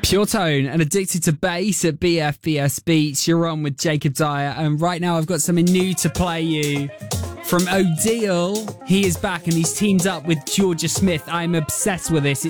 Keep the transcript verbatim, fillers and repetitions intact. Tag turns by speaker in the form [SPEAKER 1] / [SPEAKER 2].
[SPEAKER 1] Pure Tone and Addicted to Bass at B F B S Beats. You're on with Jacob Dyer, and right now I've got something new to play you from Odile. He is back and he's teamed up with Georgia Smith. I'm obsessed with this.